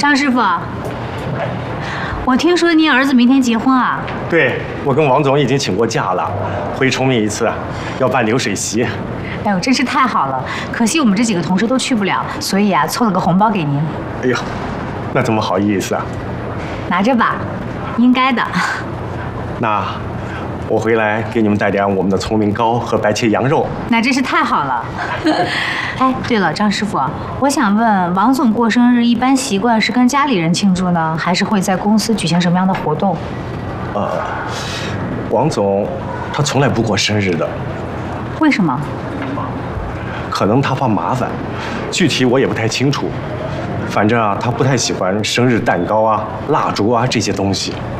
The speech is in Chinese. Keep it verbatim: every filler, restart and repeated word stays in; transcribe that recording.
张师傅，我听说您儿子明天结婚啊？ 对，我跟王总已经请过假了，回崇明一次，要办流水席。 哎呦，真是太好了！可惜我们这几个同事都去不了，所以啊，凑了个红包给您。 哎呦，那怎么好意思啊？ 拿着吧，应该的。 那我回来给你们带点我们的崇明糕和白切羊肉。 那真是太好了。哎，对了，张师傅，我想问，王总过生日一般习惯是跟家里人庆祝呢，还是会在公司举行什么样的活动？ 呃，王总他从来不过生日的。 为什么？ 可能他怕麻烦，具体我也不太清楚。反正啊，他不太喜欢生日蛋糕啊、蜡烛啊这些东西。